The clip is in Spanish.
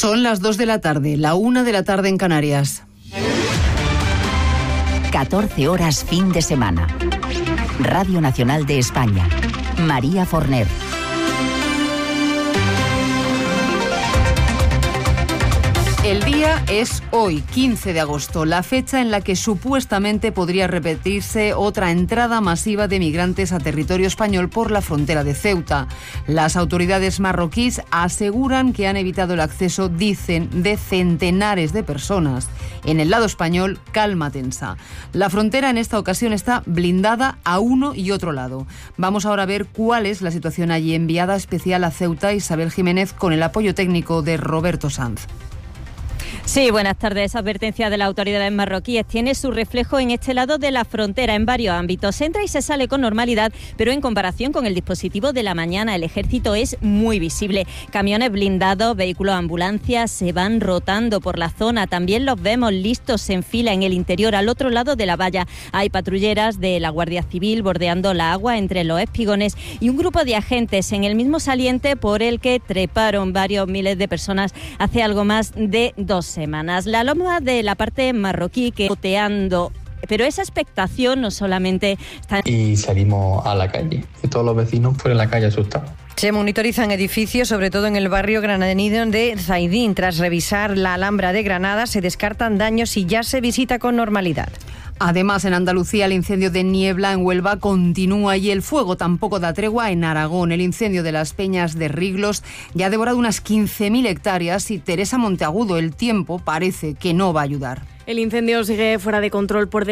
Son las 2 de la tarde, la 1 de la tarde en Canarias. 14 horas fin de semana. Radio Nacional de España. María Forner. El día es hoy, 15 de agosto, la fecha en la que supuestamente podría repetirse otra entrada masiva de migrantes a territorio español por la frontera de Ceuta. Las autoridades marroquíes aseguran que han evitado el acceso, dicen, de centenares de personas. En el lado español, calma tensa. La frontera en esta ocasión está blindada a uno y otro lado. Vamos ahora a ver cuál es la situación allí. Enviada especial a Ceuta, Isabel Jiménez, con el apoyo técnico de Roberto Sanz. Sí, buenas tardes. Esa advertencia de las autoridades marroquíes tiene su reflejo en este lado de la frontera en varios ámbitos. Se entra y se sale con normalidad, pero en comparación con el dispositivo de la mañana, el ejército es muy visible. Camiones blindados, vehículos, ambulancias se van rotando por la zona. También los vemos listos en fila en el interior, al otro lado de la valla. Hay patrulleras de la Guardia Civil bordeando la agua entre los espigones y un grupo de agentes en el mismo saliente por el que treparon varios miles de personas hace algo más de 2 semanas. La loma de la parte marroquí que goteando, pero esa expectación no solamente está... Y salimos a la calle, y todos los vecinos fueron a la calle asustados. Se monitorizan edificios, sobre todo en el barrio granadino de Zaidín. Tras revisar la Alhambra de Granada, se descartan daños y ya se visita con normalidad. Además, en Andalucía, el incendio de Niebla en Huelva continúa y el fuego tampoco da tregua en Aragón. El incendio de las Peñas de Riglos ya ha devorado unas 15.000 hectáreas y Teresa Monteagudo, el tiempo parece que no va a ayudar. El incendio sigue fuera de control por